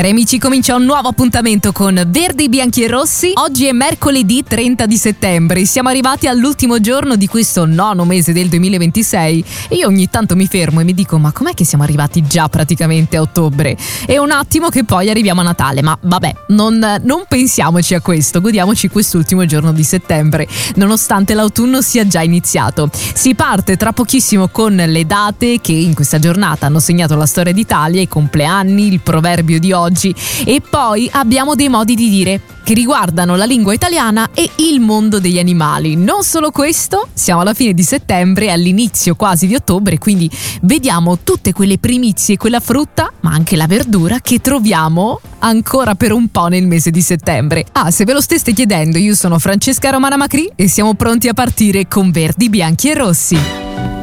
Cari amici, comincia un nuovo appuntamento con Verdi, Bianchi e Rossi. Oggi è mercoledì 30 di settembre. Siamo arrivati all'ultimo giorno di questo nono mese del 2026 e io ogni tanto mi fermo e mi dico: ma com'è che siamo arrivati già praticamente a ottobre? È un attimo che poi arriviamo a Natale, ma vabbè, non pensiamoci a questo, godiamoci quest'ultimo giorno di settembre, nonostante l'autunno sia già iniziato. Si parte tra pochissimo con le date che in questa giornata hanno segnato la storia d'Italia, i compleanni, il proverbio di oggi, e poi abbiamo dei modi di dire che riguardano la lingua italiana e il mondo degli animali. Non solo questo, siamo alla fine di settembre, all'inizio quasi di ottobre, quindi vediamo tutte quelle primizie, quella frutta, ma anche la verdura che troviamo ancora per un po' nel mese di settembre. Se ve lo steste chiedendo, io sono Francesca Romana Macri e siamo pronti a partire con Verdi, Bianchi e Rossi.